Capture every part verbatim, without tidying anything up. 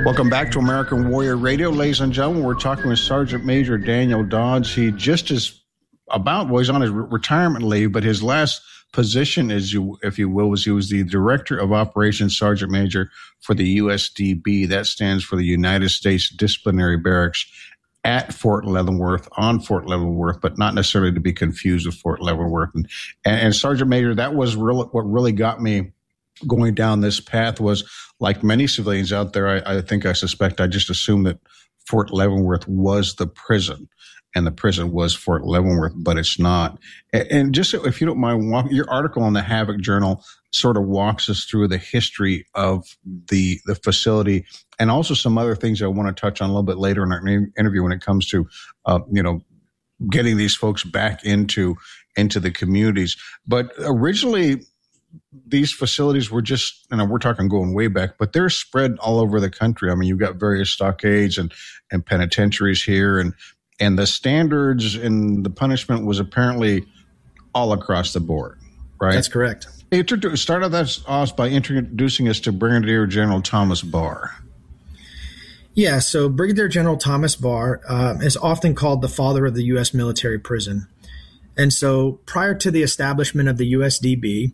Welcome back to American Warrior Radio, ladies and gentlemen. We're talking with Sergeant Major Daniel Dodds. He just is about, well, he's on his re- retirement leave, but his last position, is, you, if you will, was he was the Director of Operations Sergeant Major for the U S D B. That stands for the United States Disciplinary Barracks at Fort Leavenworth, on Fort Leavenworth, but not necessarily to be confused with Fort Leavenworth. And, and, and Sergeant Major, that was really what really got me going down this path. Was, like many civilians out there, I, I think I suspect I just assumed that Fort Leavenworth was the prison, and the prison was Fort Leavenworth, but it's not. And, and just if you don't mind, walk, your article on the Havoc Journal sort of walks us through the history of the the facility, and also some other things I want to touch on a little bit later in our interview when it comes to, uh, you know, getting these folks back into into the communities. But originally, these facilities were just, and we're talking going way back, but they're spread all over the country. I mean, you've got various stockades and, and penitentiaries here, and, and the standards and the punishment was apparently all across the board, right? That's correct. Hey, start off by introducing us to Brigadier General Thomas Barr. Yeah, so Brigadier General Thomas Barr uh, is often called the father of the U S military prison. And so prior to the establishment of the U S D B,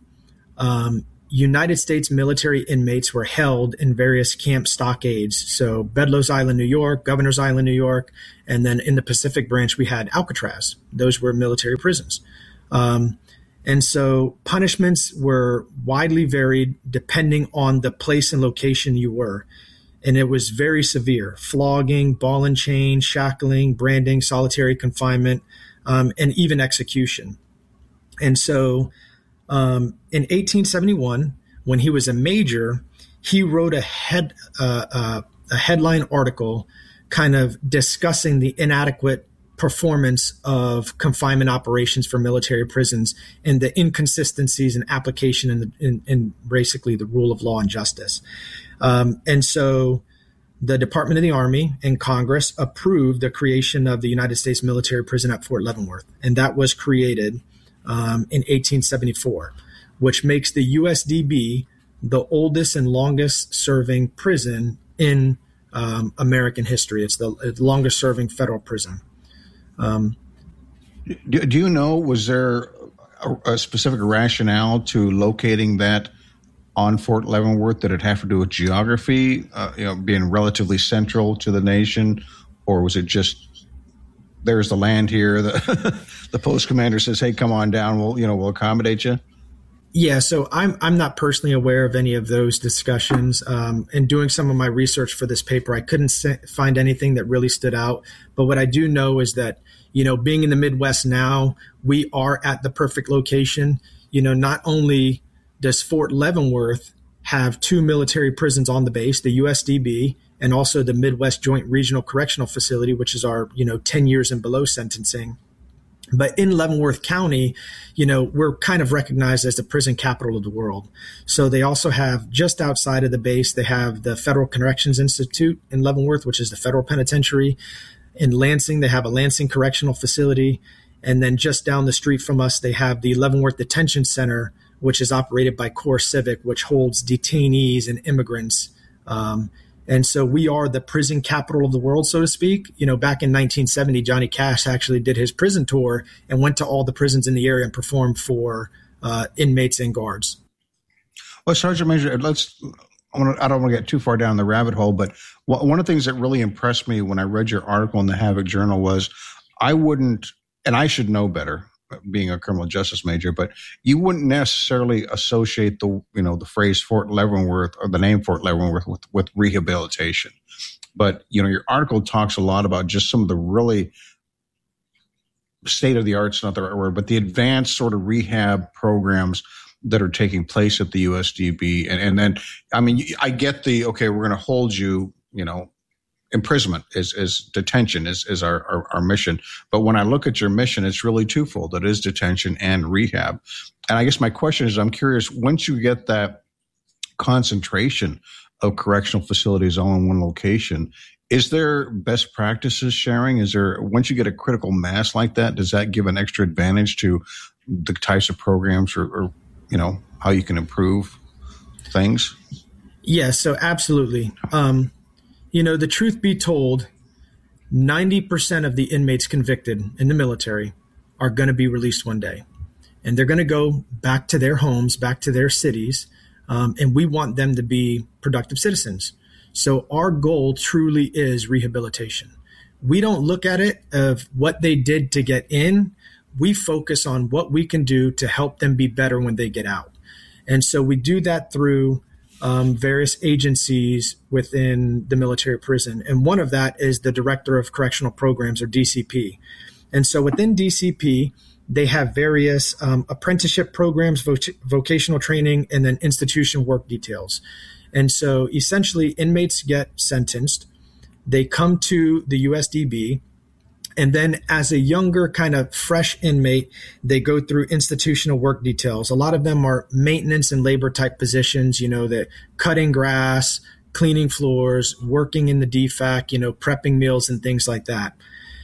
Um, United States military inmates were held in various camp stockades. So Bedloes Island, New York, Governor's Island, New York, and then in the Pacific branch, we had Alcatraz. Those were military prisons. Um, and so punishments were widely varied depending on the place and location you were. And it was very severe: flogging, ball and chain, shackling, branding, solitary confinement, um, and even execution. And so Um, in eighteen seventy-one, when he was a major, he wrote a head uh, uh, a headline article, kind of discussing the inadequate performance of confinement operations for military prisons and the inconsistencies in application in, the, in, in basically the rule of law and justice. Um, and so the Department of the Army and Congress approved the creation of the United States military prison at Fort Leavenworth, and that was created Um, in eighteen seventy-four, which makes the U S D B the oldest and longest serving prison in um, American history. It's the, the longest serving federal prison. Um, do, do you know, was there a, a specific rationale to locating that on Fort Leavenworth? Did it have to do with geography, uh, you know, being relatively central to the nation, or was it just, there's the land here, the, the post commander says, hey, come on down, we'll, you know, we'll accommodate you? Yeah, so I'm I'm not personally aware of any of those discussions. Um, in doing some of my research for this paper, I couldn't se- find anything that really stood out. But what I do know is that, you know, being in the Midwest now, we are at the perfect location. You know, not only does Fort Leavenworth have two military prisons on the base, the U S D B, and also the Midwest Joint Regional Correctional Facility, which is our, you know, ten years and below sentencing. But in Leavenworth County, you know, we're kind of recognized as the prison capital of the world. So they also have, just outside of the base, they have the Federal Corrections Institute in Leavenworth, which is the federal penitentiary. In Lansing, they have a Lansing Correctional Facility. And then just down the street from us, they have the Leavenworth Detention Center, which is operated by Core Civic, which holds detainees and immigrants. Um, And so we are the prison capital of the world, so to speak. You know, back in nineteen seventy, Johnny Cash actually did his prison tour and went to all the prisons in the area and performed for uh, inmates and guards. Well, Sergeant Major, let's, I don't want to get too far down the rabbit hole, but one of the things that really impressed me when I read your article in the Havoc Journal was I wouldn't, and I should know better, being a criminal justice major, but you wouldn't necessarily associate the, you know, the phrase Fort Leavenworth or the name Fort Leavenworth with, with rehabilitation. But, you know, your article talks a lot about just some of the really state of the art's not the right word, but the advanced sort of rehab programs that are taking place at the U S D B. And, and then, I mean, I get the, okay, we're going to hold you, you know, imprisonment is, is detention is, is our, our, our mission. But when I look at your mission, it's really twofold. It is detention and rehab. And I guess my question is, I'm curious, once you get that concentration of correctional facilities all in one location, is there best practices sharing? Is there, once you get a critical mass like that, does that give an extra advantage to the types of programs or, or you know, how you can improve things? Yeah, so absolutely. Um, you know, the truth be told, ninety percent of the inmates convicted in the military are going to be released one day. And they're going to go back to their homes, back to their cities, um, and we want them to be productive citizens. So our goal truly is rehabilitation. We don't look at it of what they did to get in. We focus on what we can do to help them be better when they get out. And so we do that through um, various agencies within the military prison. And one of that is the Director of Correctional Programs, or D C P. And so within D C P, they have various um, apprenticeship programs, voc- vocational training, and then institution work details. And so essentially inmates get sentenced. They come to the U S D B. And then as a younger kind of fresh inmate, they go through institutional work details. A lot of them are maintenance and labor type positions, you know, that cutting grass, cleaning floors, working in the D FAC, you know, prepping meals and things like that.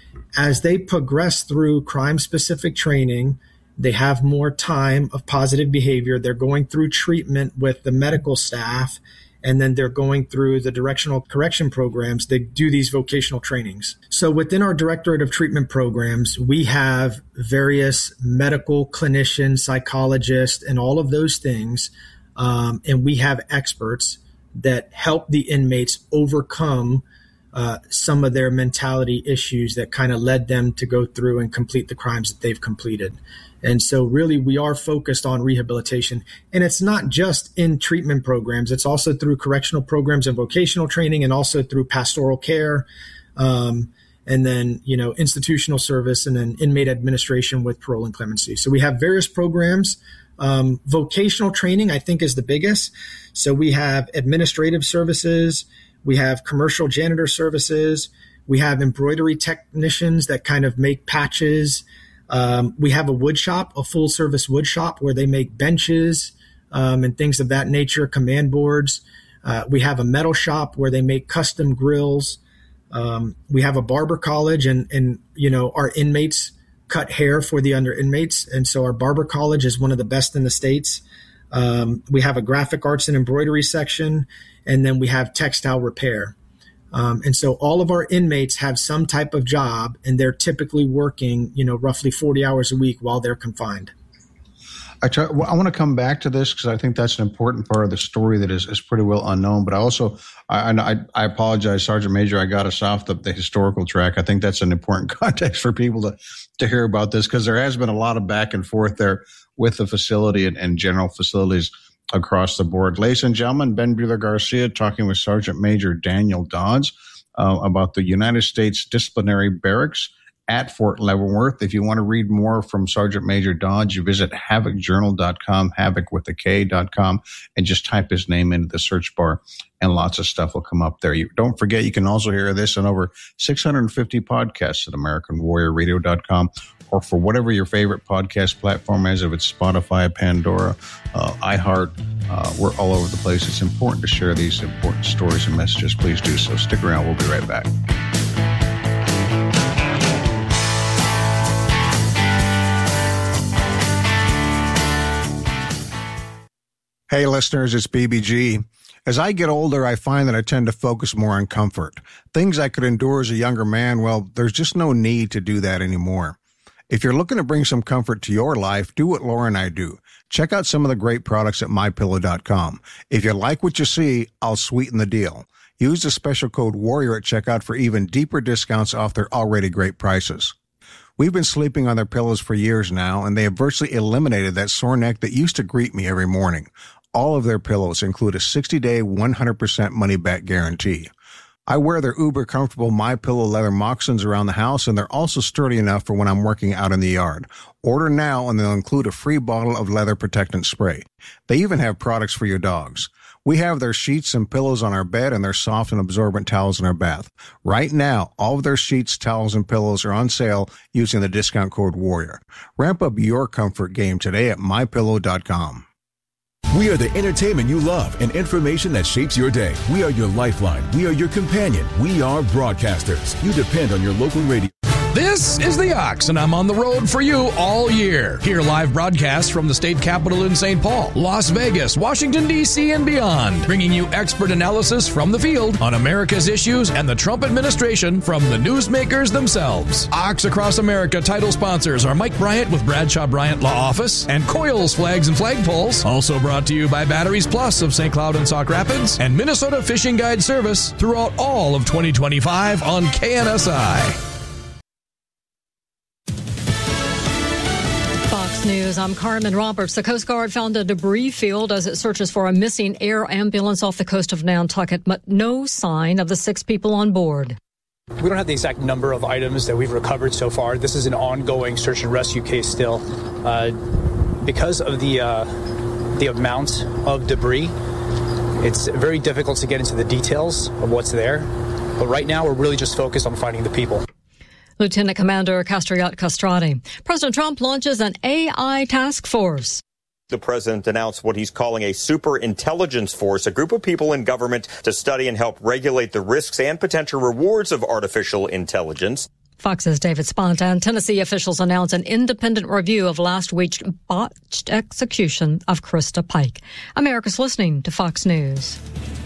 As they progress through crime-specific training, they have more time of positive behavior. They're going through treatment with the medical staff, and then they're going through the directional correction programs. They do these vocational trainings. So within our Directorate of Treatment Programs, we have various medical clinicians, psychologists, and all of those things. Um, and we have experts that help the inmates overcome uh, some of their mentality issues that kind of led them to go through and complete the crimes that they've completed. And so really we are focused on rehabilitation. And it's not just in treatment programs. It's also through correctional programs and vocational training, and also through pastoral care, um, and then, you know, institutional service, and then inmate administration with parole and clemency. So we have various programs. Um, vocational training, I think, is the biggest. So we have administrative services. We have commercial janitor services. We have embroidery technicians that kind of make patches. Um, we have a wood shop, a full service wood shop where they make benches um, and things of that nature, command boards. Uh, we have a metal shop where they make custom grills. Um, we have a barber college, and, and, you know, our inmates cut hair for the under inmates. And so our barber college is one of the best in the States. Um, we have a graphic arts and embroidery section, and then we have textile repair. Um, and so all of our inmates have some type of job, and they're typically working, you know, roughly forty hours a week while they're confined. I, try, well, I want to come back to this because I think that's an important part of the story that is, is pretty well unknown. But I also, I, I, I apologize, Sergeant Major, I got us off the, the historical track. I think that's an important context for people to, to hear about this, because there has been a lot of back and forth there with the facility and, and general facilities across the board. Ladies and gentlemen, Ben Buehler Garcia talking with Sergeant Major Daniel Dodds uh, about the United States Disciplinary Barracks at Fort Leavenworth. If you want to read more from Sergeant Major Dodds, you visit havoc journal dot com, havoc with a K dot com, and just type his name into the search bar, and lots of stuff will come up there. You don't forget, you can also hear this on over six hundred fifty podcasts at american warrior radio dot com, or for whatever your favorite podcast platform is, if it's Spotify, Pandora, uh, iHeart. Uh, we're all over the place. It's important to share these important stories and messages. Please do so. Stick around. We'll be right back. Hey, listeners, it's B B G. As I get older, I find that I tend to focus more on comfort. Things I could endure as a younger man, well, there's just no need to do that anymore. If you're looking to bring some comfort to your life, do what Laura and I do. Check out some of the great products at my pillow dot com. If you like what you see, I'll sweeten the deal. Use the special code WARRIOR at checkout for even deeper discounts off their already great prices. We've been sleeping on their pillows for years now, and they have virtually eliminated that sore neck that used to greet me every morning. All of their pillows include a sixty-day, one hundred percent money-back guarantee. I wear their uber comfortable MyPillow leather moccasins around the house, and they're also sturdy enough for when I'm working out in the yard. Order now, and they'll include a free bottle of leather protectant spray. They even have products for your dogs. We have their sheets and pillows on our bed, and their soft and absorbent towels in our bath. Right now, all of their sheets, towels, and pillows are on sale using the discount code WARRIOR. Ramp up your comfort game today at my pillow dot com. We are the entertainment you love and information that shapes your day. We are your lifeline. We are your companion. We are broadcasters. You depend on your local radio. This is The Ox, and I'm on the road for you all year. Hear live broadcasts from the state capitol in Saint Paul, Las Vegas, Washington, D C, and beyond, bringing you expert analysis from the field on America's issues and the Trump administration from the newsmakers themselves. Ox Across America title sponsors are Mike Bryant with Bradshaw Bryant Law Office and Coils Flags and Flagpoles. Also brought to you by Batteries Plus of Saint Cloud and Sauk Rapids and Minnesota Fishing Guide Service throughout all of twenty twenty-five on K N S I. Fox News, I'm Carmen Roberts. The Coast Guard found a debris field as it searches for a missing air ambulance off the coast of Nantucket, but no sign of the six people on board. We don't have the exact number of items that we've recovered so far. This is an ongoing search and rescue case still. Uh, because of the uh, the amount of debris, it's very difficult to get into the details of what's there. But right now, we're really just focused on finding the people. Lieutenant Commander Castriot Castrati. President Trump launches an A I task force. The president announced what he's calling a super intelligence force, a group of people in government to study and help regulate the risks and potential rewards of artificial intelligence. Fox's David Spont. And Tennessee officials announced an independent review of last week's botched execution of Krista Pike. America's listening to Fox News.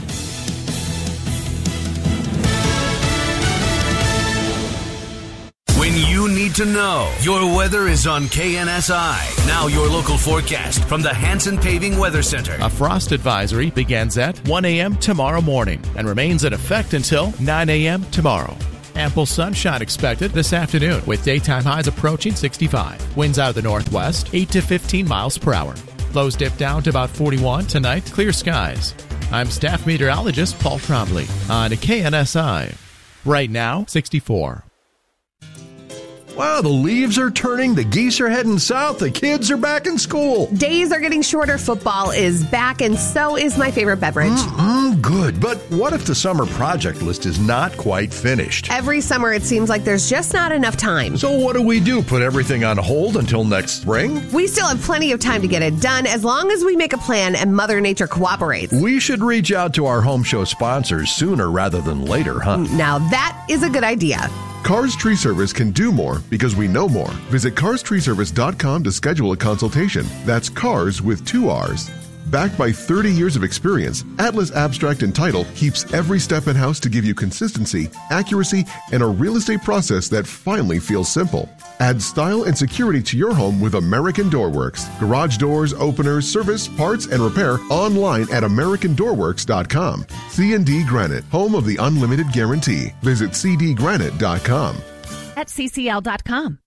When you need to know, your weather is on K N S I. Now your local forecast from the Hanson Paving Weather Center. A frost advisory begins at one a.m. tomorrow morning and remains in effect until nine a.m. tomorrow. Ample sunshine expected this afternoon with daytime highs approaching sixty-five. Winds out of the northwest, eight to fifteen miles per hour. Lows dip down to about forty-one tonight, clear skies. I'm staff meteorologist Paul Trombley on K N S I. Right now, sixty-four. Wow, the leaves are turning, the geese are heading south, the kids are back in school. Days are getting shorter, football is back, and so is my favorite beverage. Mm-mm, good, but what if the summer project list is not quite finished? Every summer it seems like there's just not enough time. So what do we do, put everything on hold until next spring? We still have plenty of time to get it done as long as we make a plan and Mother Nature cooperates. We should reach out to our home show sponsors sooner rather than later, huh? Now that is a good idea. Cars Tree Service can do more because we know more. Visit cars tree service dot com to schedule a consultation. That's cars with two R's. Backed by thirty years of experience, Atlas Abstract and Title keeps every step in-house to give you consistency, accuracy, and a real estate process that finally feels simple. Add style and security to your home with American Door Works. Garage doors, openers, service, parts, and repair online at american door works dot com. C and D Granite, home of the unlimited guarantee. Visit c d granite dot com. At c c l dot com.